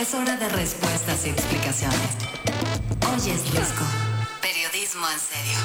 Es hora de respuestas y explicaciones. Hoy es Risco. Periodismo en serio.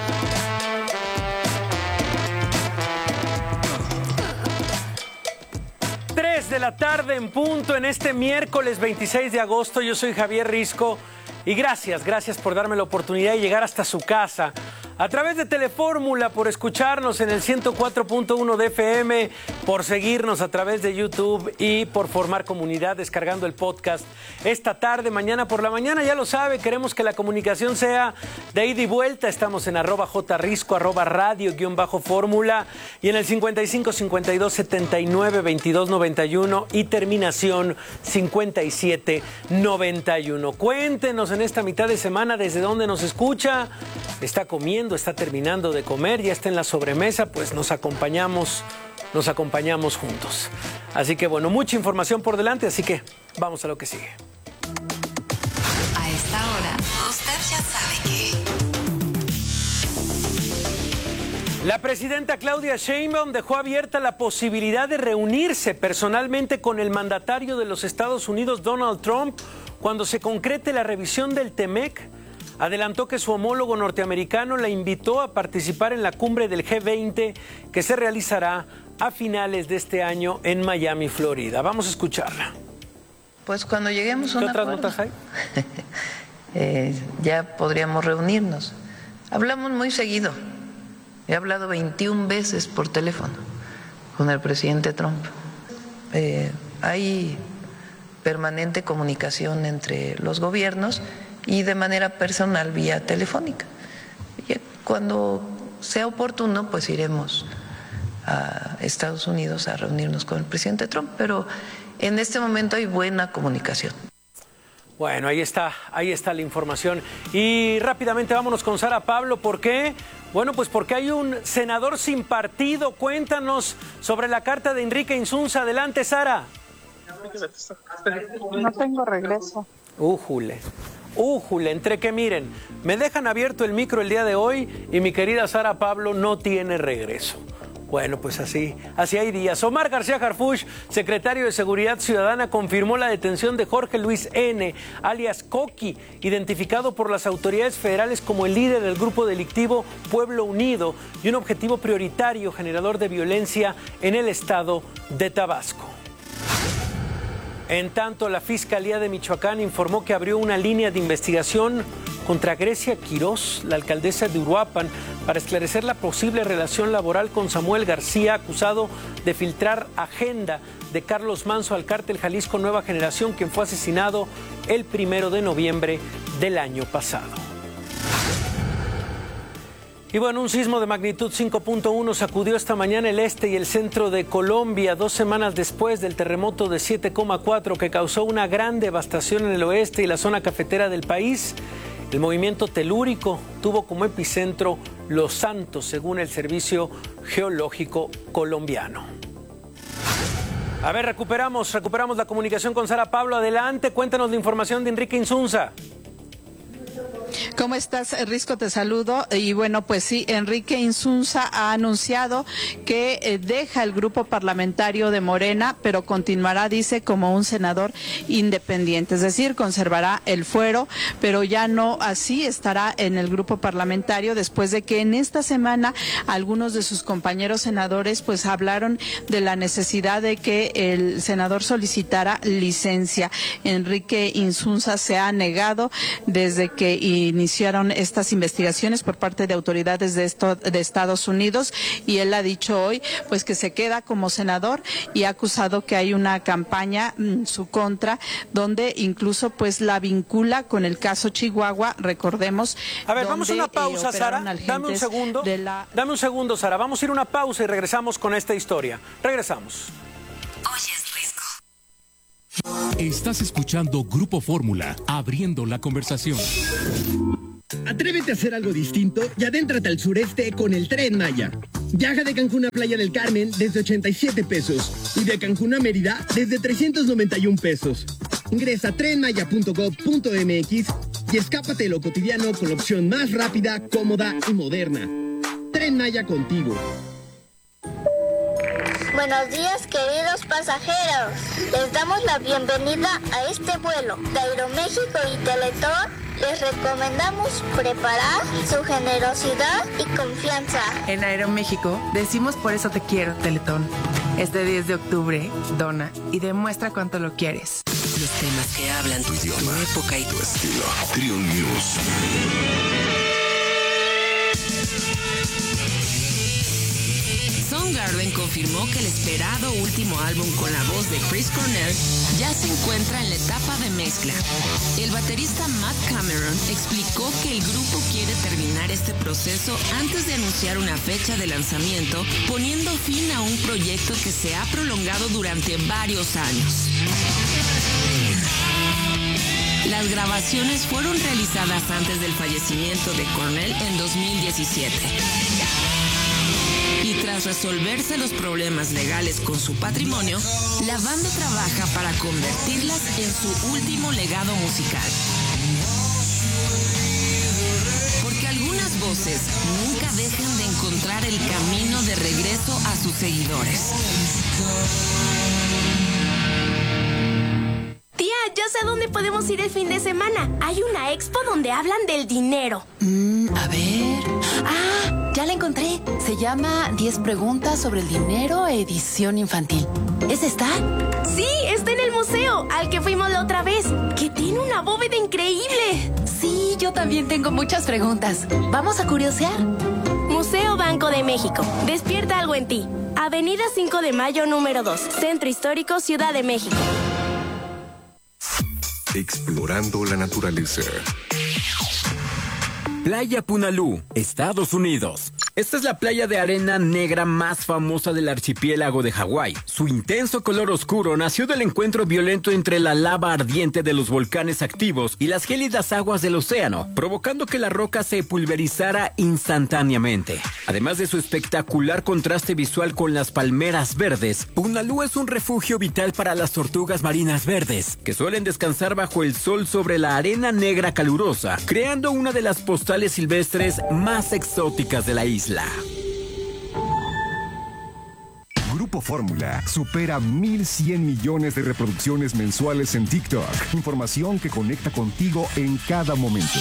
3 de la tarde en punto en este miércoles 26 de agosto. Yo soy Javier Risco y gracias por darme la oportunidad de llegar hasta su casa a través de Telefórmula, por escucharnos en el 104.1 de FM, por seguirnos a través de YouTube y por formar comunidad descargando el podcast esta tarde, mañana por la mañana. Ya lo sabe, queremos que la comunicación sea de ida y vuelta. Estamos en @jrisco, @radio_fórmula y en el 55 52 79 22 91 y terminación 57 91. Cuéntenos en esta mitad de semana desde dónde nos escucha. Está comiendo, está terminando de comer, ya está en la sobremesa, pues nos acompañamos juntos. Así que bueno, mucha información por delante, así que vamos a lo que sigue. A esta hora, usted ya sabe que... La presidenta Claudia Sheinbaum dejó abierta la posibilidad de reunirse personalmente con el mandatario de los Estados Unidos, Donald Trump, cuando se concrete la revisión del TEMEC. Adelantó que su homólogo norteamericano la invitó a participar en la cumbre del G20 que se realizará a finales de este año en Miami, Florida. Vamos a escucharla. Pues cuando lleguemos a un ¿Qué otras acuerdo, notas hay? ya podríamos reunirnos. Hablamos muy seguido. He hablado 21 veces por teléfono con el presidente Trump. Hay permanente comunicación entre los gobiernos y de manera personal vía telefónica. Y cuando sea oportuno, pues iremos a Estados Unidos a reunirnos con el presidente Trump, pero en este momento hay buena comunicación. Bueno, ahí está la información. Y rápidamente vámonos con Sara Pablo. ¿Por qué? Bueno, pues porque hay un senador sin partido. Cuéntanos sobre la carta de Enrique Insunza. Adelante, Sara. No tengo regreso. Újule, entre que miren, me dejan abierto el micro el día de hoy y mi querida Sara Pablo no tiene regreso. Bueno, pues así hay días. Omar García Harfuch, secretario de Seguridad Ciudadana, confirmó la detención de Jorge Luis N., alias Coqui, identificado por las autoridades federales como el líder del grupo delictivo Pueblo Unido y un objetivo prioritario generador de violencia en el estado de Tabasco. En tanto, la Fiscalía de Michoacán informó que abrió una línea de investigación contra Grecia Quirós, la alcaldesa de Uruapan, para esclarecer la posible relación laboral con Samuel García, acusado de filtrar agenda de Carlos Manso al cártel Jalisco Nueva Generación, quien fue asesinado el 1 de noviembre del año pasado. Y bueno, un sismo de magnitud 5.1 sacudió esta mañana el este y el centro de Colombia, 2 semanas después del terremoto de 7,4 que causó una gran devastación en el oeste y la zona cafetera del país. El movimiento telúrico tuvo como epicentro Los Santos, según el Servicio Geológico colombiano. A ver, recuperamos la comunicación con Sara Pablo. Adelante, cuéntanos la información de Enrique Insunza. ¿Cómo estás, Risco? Te saludo. Y bueno, pues sí, Enrique Insunza ha anunciado que deja el grupo parlamentario de Morena, pero continuará, dice, como un senador independiente. Es decir, conservará el fuero, pero ya no así estará en el grupo parlamentario después de que en esta semana algunos de sus compañeros senadores pues hablaron de la necesidad de que el senador solicitara licencia. Enrique Insunza se ha negado desde que iniciaron estas investigaciones por parte de autoridades de Estados Unidos, y él ha dicho hoy pues que se queda como senador y ha acusado que hay una campaña en su contra donde incluso pues la vincula con el caso Chihuahua, recordemos. A ver, vamos a una pausa, Sara. Dame un segundo, Sara. Vamos a ir a una pausa y regresamos con esta historia. Regresamos. Hoy es Risco. Estás escuchando Grupo Fórmula, abriendo la conversación. Atrévete a hacer algo distinto y adéntrate al sureste con el Tren Maya. Viaja de Cancún a Playa del Carmen desde 87 pesos y de Cancún a Mérida desde 391 pesos. Ingresa a trenmaya.gov.mx y escápate de lo cotidiano con la opción más rápida, cómoda y moderna. Tren Maya contigo. Buenos días, queridos pasajeros. Les damos la bienvenida a este vuelo de Aeroméxico y Teletón. Les recomendamos preparar su generosidad y confianza. En Aeroméxico decimos por eso te quiero, Teletón. Este 10 de octubre, dona y demuestra cuánto lo quieres. Los temas que hablan tu idioma, tu época y tu estilo. Triun News. Soundgarden confirmó que el esperado último álbum con la voz de Chris Cornell ya se encuentra en la etapa de mezcla. El baterista Matt Cameron explicó que el grupo quiere terminar este proceso antes de anunciar una fecha de lanzamiento, poniendo fin a un proyecto que se ha prolongado durante varios años. Las grabaciones fueron realizadas antes del fallecimiento de Cornell en 2017. Y tras resolverse los problemas legales con su patrimonio, la banda trabaja para convertirlas en su último legado musical. Porque algunas voces nunca dejan de encontrar el camino de regreso a sus seguidores. Tía, ya sé a dónde podemos ir el fin de semana. Hay una expo donde hablan del dinero. A ver... ¡Ah! Ya la encontré. Se llama 10 preguntas sobre el dinero, edición infantil. ¿Es esta? Sí, está en el museo, al que fuimos la otra vez, que tiene una bóveda increíble. Sí, yo también tengo muchas preguntas. ¿Vamos a curiosear? Museo Banco de México. Despierta algo en ti. Avenida 5 de Mayo, número 2. Centro Histórico, Ciudad de México. Explorando la naturaleza. Playa Punalú, Estados Unidos. Esta es la playa de arena negra más famosa del archipiélago de Hawái. Su intenso color oscuro nació del encuentro violento entre la lava ardiente de los volcanes activos y las gélidas aguas del océano, provocando que la roca se pulverizara instantáneamente. Además de su espectacular contraste visual con las palmeras verdes, Punalú es un refugio vital para las tortugas marinas verdes, que suelen descansar bajo el sol sobre la arena negra calurosa, creando una de las postales silvestres más exóticas de la isla. Grupo Fórmula supera 1,100 millones de reproducciones mensuales en TikTok. Información que conecta contigo en cada momento.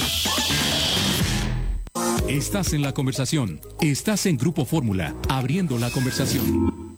Estás en la conversación. Estás en Grupo Fórmula, abriendo la conversación.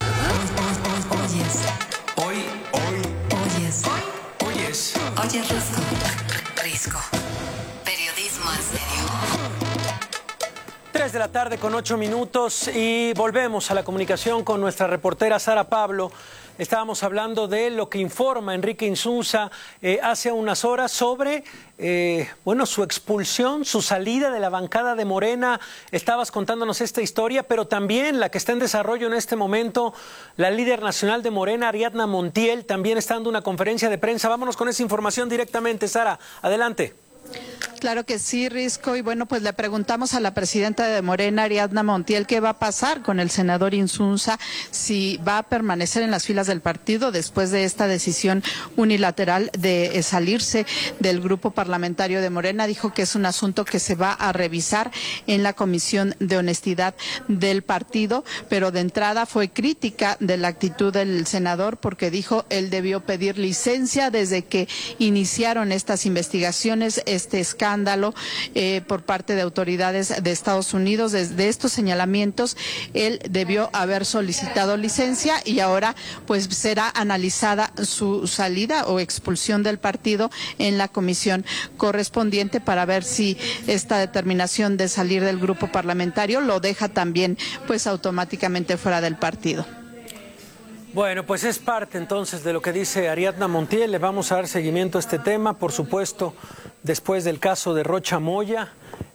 Oyes Risco. Periodismo en serio. 3 de la tarde con 8 minutos y volvemos a la comunicación con nuestra reportera Sara Pablo. Estábamos hablando de lo que informa Enrique Insunza hace unas horas sobre su expulsión, su salida de la bancada de Morena. Estabas contándonos esta historia, pero también la que está en desarrollo en este momento, la líder nacional de Morena, Ariadna Montiel, también está dando una conferencia de prensa. Vámonos con esa información directamente, Sara. Adelante. Claro que sí, Risco. Y bueno, pues le preguntamos a la presidenta de Morena, Ariadna Montiel, qué va a pasar con el senador Insunza, si va a permanecer en las filas del partido después de esta decisión unilateral de salirse del grupo parlamentario de Morena. Dijo que es un asunto que se va a revisar en la Comisión de Honestidad del partido, pero de entrada fue crítica de la actitud del senador porque dijo él debió pedir licencia desde que iniciaron estas investigaciones, este escándalo por parte de autoridades de Estados Unidos. Desde estos señalamientos, él debió haber solicitado licencia y ahora pues será analizada su salida o expulsión del partido en la comisión correspondiente para ver si esta determinación de salir del grupo parlamentario lo deja también pues automáticamente fuera del partido. Bueno, pues es parte entonces de lo que dice Ariadna Montiel. Le vamos a dar seguimiento a este tema, por supuesto, después del caso de Rocha Moya.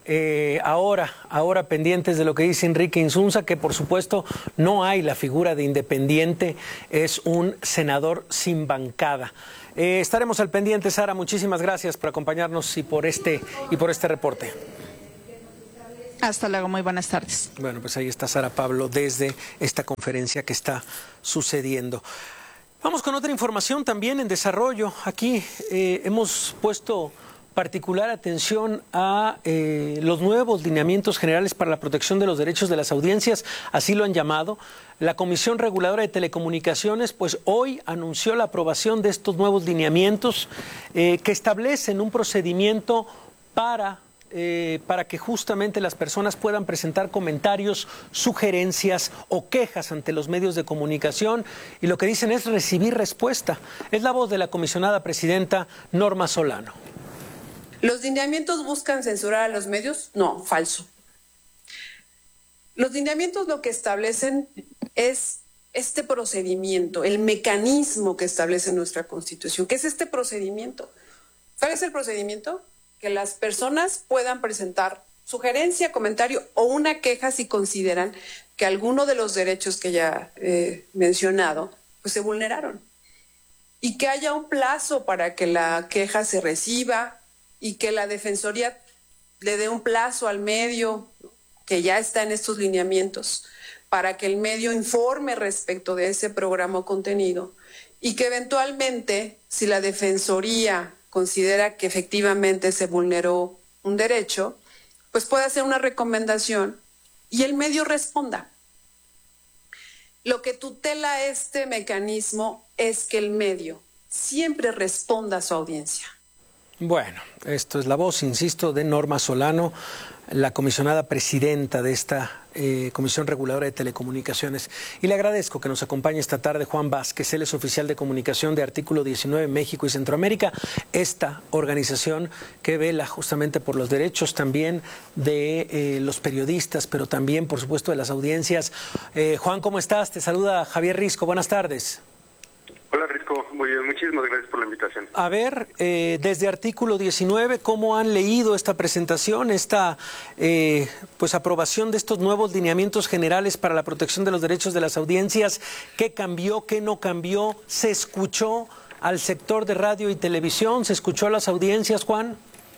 Ahora pendientes de lo que dice Enrique Insunza, que por supuesto no hay la figura de independiente, es un senador sin bancada. Estaremos al pendiente, Sara. Muchísimas gracias por acompañarnos y por este reporte. Hasta luego, muy buenas tardes. Bueno, pues ahí está Sara Pablo desde esta conferencia que está sucediendo. Vamos con otra información también en desarrollo. Aquí hemos puesto particular atención a los nuevos lineamientos generales para la protección de los derechos de las audiencias, así lo han llamado. La Comisión Reguladora de Telecomunicaciones, pues hoy anunció la aprobación de estos nuevos lineamientos que establecen un procedimiento para que justamente las personas puedan presentar comentarios, sugerencias o quejas ante los medios de comunicación, y lo que dicen es recibir respuesta. Es la voz de la comisionada presidenta Norma Solano. ¿Los lineamientos buscan censurar a los medios? No, falso. Los lineamientos lo que establecen es este procedimiento, el mecanismo que establece nuestra Constitución. ¿Qué es este procedimiento? ¿Cuál es el procedimiento? Que las personas puedan presentar sugerencia, comentario o una queja si consideran que alguno de los derechos que ya he mencionado pues se vulneraron. Y que haya un plazo para que la queja se reciba y que la Defensoría le dé un plazo al medio que ya está en estos lineamientos para que el medio informe respecto de ese programa o contenido, y que eventualmente, si la Defensoría considera que efectivamente se vulneró un derecho, pues puede hacer una recomendación y el medio responda. Lo que tutela este mecanismo es que el medio siempre responda a su audiencia. Bueno, esto es la voz, insisto, de Norma Solano, la comisionada presidenta de esta Comisión Reguladora de Telecomunicaciones. Y le agradezco que nos acompañe esta tarde Juan Vázquez. Él es oficial de comunicación de Artículo 19 México y Centroamérica, esta organización que vela justamente por los derechos también de los periodistas, pero también, por supuesto, de las audiencias. Juan, ¿cómo estás? Te saluda Javier Risco. Buenas tardes. Hola, Risco. Muy bien, muchísimas gracias por la invitación. A ver, desde Artículo 19, ¿cómo han leído esta presentación, esta pues aprobación de estos nuevos lineamientos generales para la protección de los derechos de las audiencias? ¿Qué cambió, qué no cambió? ¿Se escuchó al sector de radio y televisión? ¿Se escuchó a las audiencias, Juan?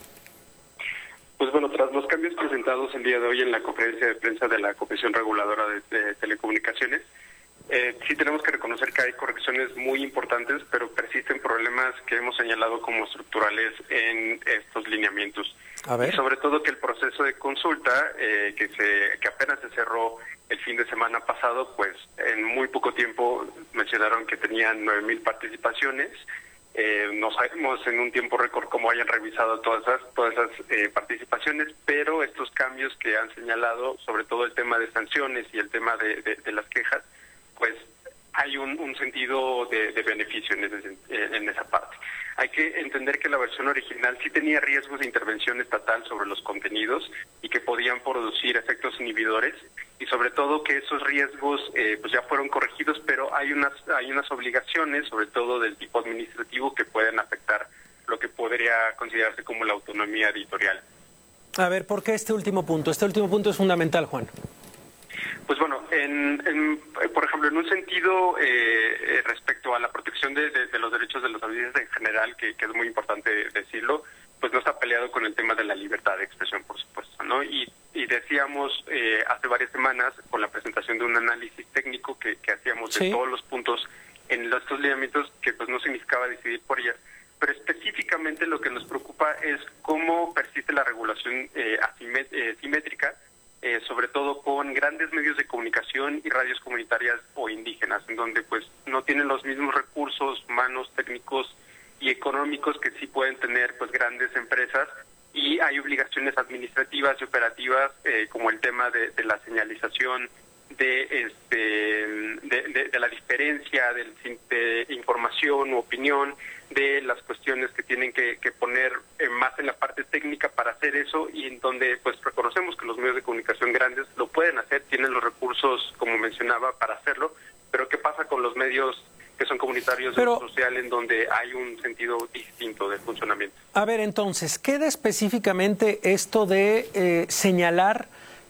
Pues bueno, tras los cambios presentados el día de hoy en la conferencia de prensa de la Comisión Reguladora de Telecomunicaciones, sí tenemos que reconocer que hay correcciones muy importantes, pero persisten problemas que hemos señalado como estructurales en estos lineamientos. A ver. Y sobre todo que el proceso de consulta, que apenas se cerró el fin de semana pasado, pues en muy poco tiempo mencionaron que tenían 9,000 participaciones. No sabemos en un tiempo récord cómo hayan revisado todas esas participaciones, pero estos cambios que han señalado, sobre todo el tema de sanciones y el tema de las quejas, pues hay un sentido de beneficio en esa parte. Hay que entender que la versión original sí tenía riesgos de intervención estatal sobre los contenidos y que podían producir efectos inhibidores, y sobre todo que esos riesgos pues ya fueron corregidos, pero hay unas obligaciones, sobre todo del tipo administrativo, que pueden afectar lo que podría considerarse como la autonomía editorial. A ver, ¿por qué este último punto? Este último punto es fundamental, Juan. Pues bueno, por ejemplo, en un sentido respecto a la protección de los derechos de los audiencias en general, que es muy importante decirlo, pues no está peleado con el tema de la libertad de expresión, por supuesto, ¿no? Y decíamos hace varias semanas, con la presentación de un análisis técnico que hacíamos de todos los puntos en estos lineamientos, que pues no significaba decidir por ellas, pero específicamente lo que nos preocupa es cómo persiste la regulación simétrica, sobre todo con grandes medios de comunicación y radios comunitarias o indígenas, en donde pues no tienen los mismos recursos humanos, técnicos y económicos que sí pueden tener pues grandes empresas, y hay obligaciones administrativas y operativas como el tema de la señalización de la diferencia de información u opinión, de las cuestiones que tienen que poner más en la parte técnica para hacer eso, y en donde pues reconocemos que los medios de comunicación grandes lo pueden hacer, tienen los recursos, como mencionaba, para hacerlo, pero ¿qué pasa con los medios que son comunitarios o social, en donde hay un sentido distinto de funcionamiento? A ver, entonces, queda específicamente esto de señalar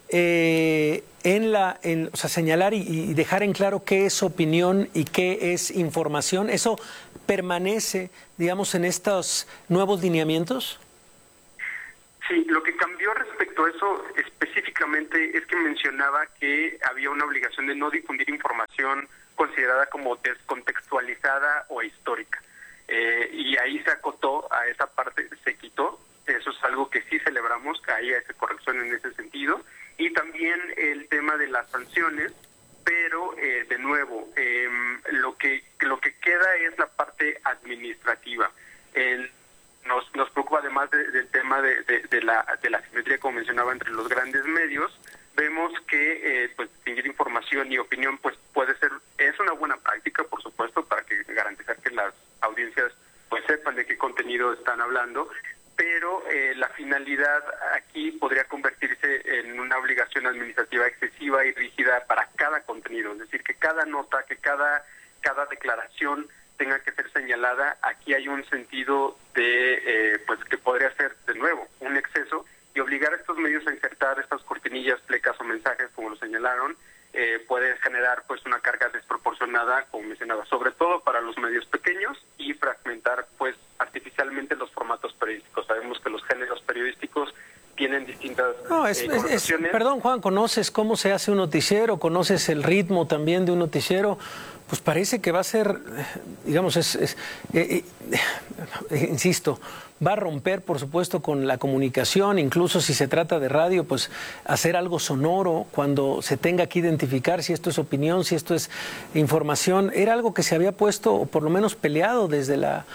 señalar y dejar en claro qué es opinión y qué es información. ¿Eso permanece, digamos, en estos nuevos lineamientos? Sí, lo que cambió respecto a eso específicamente es que mencionaba que había una obligación de no difundir información considerada como descontextualizada o histórica. Y ahí se acotó a esa parte, se quitó, Eso es algo que sí celebramos, que haya esa corrección en ese sentido. Y también el tema de las sanciones, pero de nuevo, lo que queda es la parte administrativa. Nos preocupa además del tema de la simetría, como mencionaba, entre los grandes medios. Vemos que pues distinguir información y opinión pues es una buena práctica, por supuesto, para que garantizar que las audiencias pues sepan de qué contenido están hablando, pero la finalidad aquí podría convertirse en una obligación administrativa excesiva y rígida para cada contenido, es decir, que cada nota, que cada declaración tenga que ser señalada. Aquí hay un sentido de pues que podría ser de nuevo un exceso, y obligar a estos medios a insertar estas cortinillas, plecas o mensajes, como lo señalaron, puede generar pues una carga desproporcionada, como mencionaba, sobre todo para los medios pequeños, y fragmentar pues artificialmente los formatos periodísticos. Sabemos que los géneros periodísticos tienen distintas connotaciones. Perdón, Juan, ¿conoces cómo se hace un noticiero? ¿Conoces el ritmo también de un noticiero? Pues parece que va a ser, digamos, insisto, va a romper, por supuesto, con la comunicación. Incluso si se trata de radio, pues hacer algo sonoro cuando se tenga que identificar si esto es opinión, si esto es información. Era algo que se había puesto, o por lo menos peleado desde la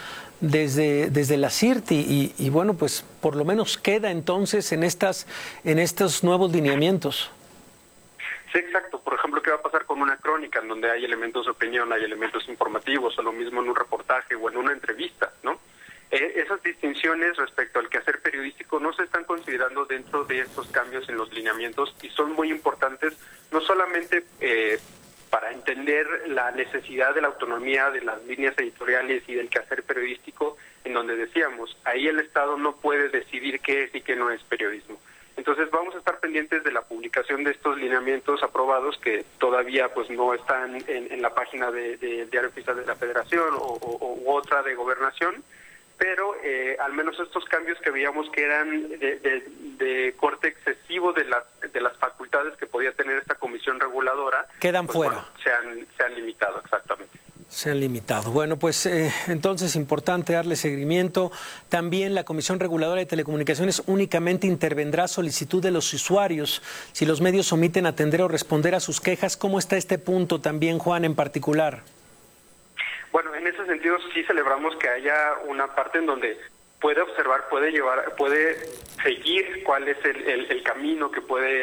CIRT, y bueno, pues por lo menos queda entonces en estos nuevos lineamientos. Sí, exacto. Por ejemplo, ¿qué va a pasar con una crónica en donde hay elementos de opinión, hay elementos informativos, o lo mismo en un reportaje o en una entrevista, ¿no? Esas distinciones respecto al quehacer periodístico no se están considerando dentro de estos cambios en los lineamientos, y son muy importantes, no solamente para entender la necesidad de la autonomía de las líneas editoriales y del quehacer periodístico, en donde decíamos, ahí el Estado no puede decidir qué es y qué no es periodismo. Entonces vamos a estar pendientes de la publicación de estos lineamientos aprobados, que todavía pues no están en la página del Diario Oficial de la Federación u otra de Gobernación, pero al menos estos cambios que veíamos que eran de corte excesivo de las facultades que podía tener esta comisión reguladora, quedan pues, fuera. Bueno, se han limitado, exactamente. Se han limitado. Bueno, pues entonces importante darle seguimiento. También la Comisión Reguladora de Telecomunicaciones únicamente intervendrá a solicitud de los usuarios si los medios omiten atender o responder a sus quejas. ¿Cómo está este punto también, Juan, en particular? Bueno, en ese sentido sí celebramos que haya una parte en donde puede observar, puede seguir cuál es el camino que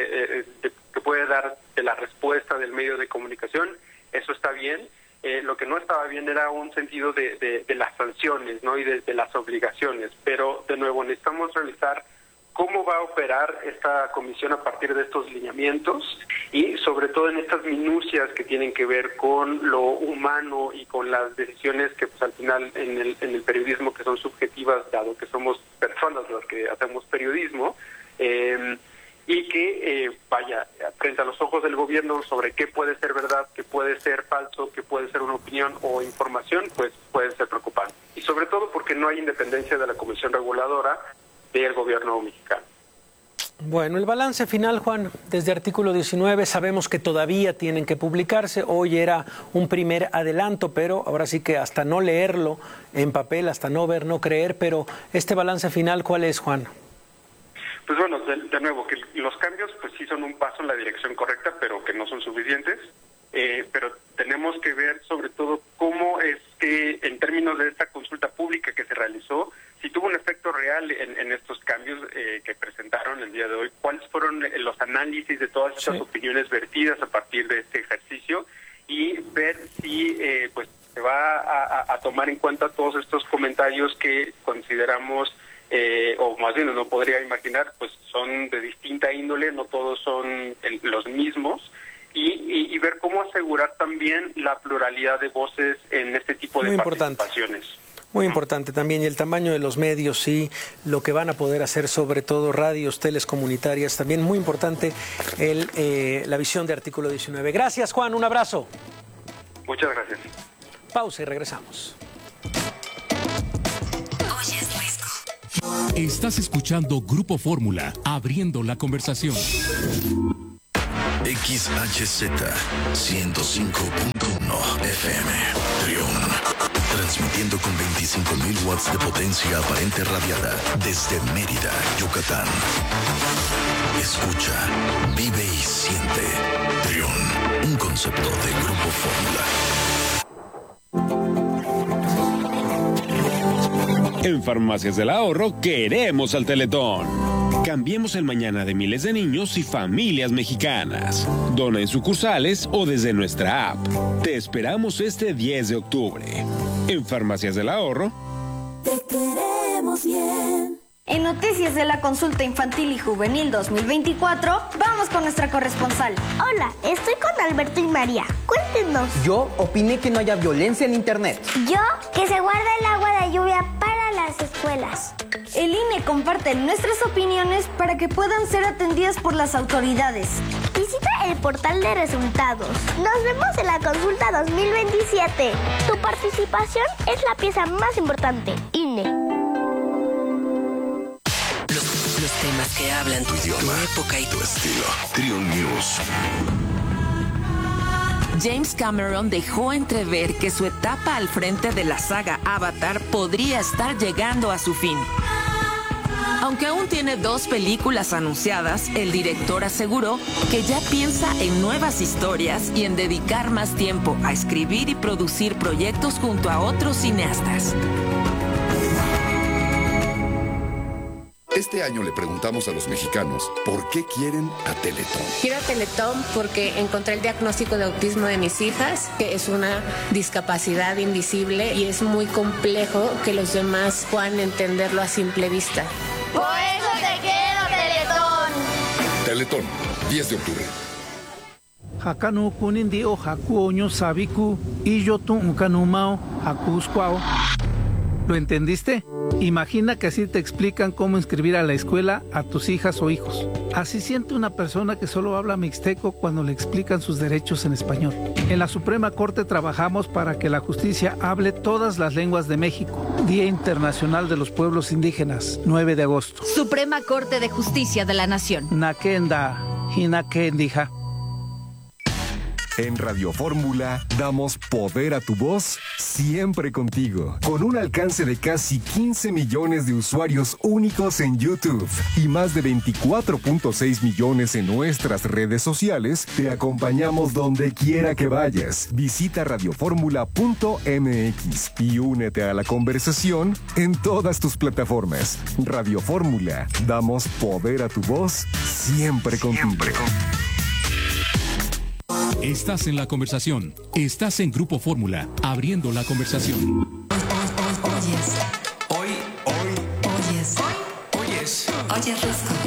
puede dar de la respuesta del medio de comunicación. Eso está bien. Lo que no estaba bien era un sentido de las sanciones, ¿no? Y de las obligaciones. Pero, de nuevo, necesitamos revisar cómo va a operar esta comisión a partir de estos lineamientos, y sobre todo en estas minucias que tienen que ver con lo humano y con las decisiones que pues al final en el periodismo, que son subjetivas, dado que somos personas las que hacemos periodismo, y que vaya frente a los ojos del gobierno sobre qué puede ser verdad, qué puede ser falso, qué puede ser una opinión o información, pues puede ser preocupante. Y sobre todo porque no hay independencia de la Comisión Reguladora del gobierno mexicano. Bueno, el balance final, Juan, desde artículo 19 sabemos que todavía tienen que publicarse. Hoy era un primer adelanto, pero ahora sí que hasta no leerlo en papel, hasta no ver, no creer, pero este balance final, ¿cuál es, Juan? Pues bueno, de nuevo, que los cambios pues sí son un paso en la dirección correcta, pero que no son suficientes. Pero tenemos que ver sobre todo cómo es que en términos de esta consulta pública que se realizó, si tuvo un efecto real en estos cambios que presentaron el día de hoy, cuáles fueron los análisis de todas estas opiniones vertidas a partir de este ejercicio, y ver si pues se va a tomar en cuenta todos estos comentarios que consideramos o más bien no podría imaginar, pues son de distinta índole, no todos son los mismos, y ver cómo asegurar también la pluralidad de voces en este tipo de participaciones. Muy importante también, y el tamaño de los medios y lo que van a poder hacer, sobre todo radios, teles comunitarias, también muy importante la visión de artículo 19. Gracias, Juan, un abrazo. Muchas gracias. Pausa y regresamos. Estás escuchando Grupo Fórmula, abriendo la conversación. XHZ 105.1 FM. Triun. Transmitiendo con 25.000 watts de potencia aparente radiada desde Mérida, Yucatán. Escucha, vive y siente. Triun. Un concepto de Grupo Fórmula. En Farmacias del Ahorro queremos al Teletón. Cambiemos el mañana de miles de niños y familias mexicanas. Dona en sucursales o desde nuestra app. Te esperamos este 10 de octubre. En Farmacias del Ahorro. Te queremos bien. En Noticias de la Consulta Infantil y Juvenil 2024, vamos con nuestra corresponsal. Hola, estoy con Alberto y María. Cuéntenos. Yo opiné que no haya violencia en Internet. Yo, que se guarda el agua de lluvia para las escuelas. El INE comparte nuestras opiniones para que puedan ser atendidas por las autoridades. Visita el portal de resultados. Nos vemos en la consulta 2027. Tu participación es la pieza más importante. INE. Los temas que hablan tu idioma, tu época y tu estilo. Triun News. James Cameron dejó entrever que su etapa al frente de la saga Avatar podría estar llegando a su fin. Aunque aún tiene 2 películas anunciadas, el director aseguró que ya piensa en nuevas historias y en dedicar más tiempo a escribir y producir proyectos junto a otros cineastas. Este año le preguntamos a los mexicanos por qué quieren a Teletón. Quiero a Teletón porque encontré el diagnóstico de autismo de mis hijas, que es una discapacidad invisible y es muy complejo que los demás puedan entenderlo a simple vista. Por eso te quiero, Teletón. Teletón, 10 de octubre. Hakanu kunindio hakuoño sabiku y yo tu unkanumao hakuscuao. ¿Lo entendiste? Imagina que así te explican cómo inscribir a la escuela a tus hijas o hijos. Así siente una persona que solo habla mixteco cuando le explican sus derechos en español. En la Suprema Corte trabajamos para que la justicia hable todas las lenguas de México. Día Internacional de los Pueblos Indígenas, 9 de agosto. Suprema Corte de Justicia de la Nación. Nakenda, hinakendija. En Radio Fórmula damos poder a tu voz siempre contigo. Con un alcance de casi 15 millones de usuarios únicos en YouTube y más de 24.6 millones en nuestras redes sociales, te acompañamos donde quiera que vayas. Visita radioformula.mx y únete a la conversación en todas tus plataformas. Radio Fórmula, damos poder a tu voz siempre contigo. Estás en la conversación. Estás en Grupo Fórmula, abriendo la conversación. Oyes, Risco.